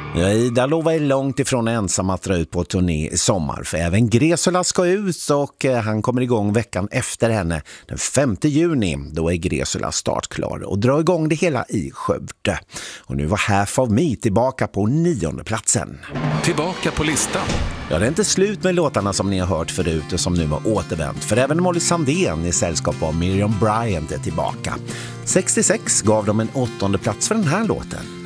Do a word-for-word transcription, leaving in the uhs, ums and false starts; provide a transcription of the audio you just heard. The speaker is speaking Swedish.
Ja, Ida lovar är långt ifrån ensam att dra ut på turné i sommar, för även Gresula ska ut och han kommer igång veckan efter henne. Den femte juni, då är Gresula startklar och drar igång det hela i Skövde. Och nu var Half of Me tillbaka på nionde platsen. Tillbaka på listan. Ja, det är inte slut med låtarna som ni har hört förut och som nu har återvänt. För även Molly Sandén i sällskap av Miriam Bryant är tillbaka. sextiosex gav de en åttonde plats för den här låten.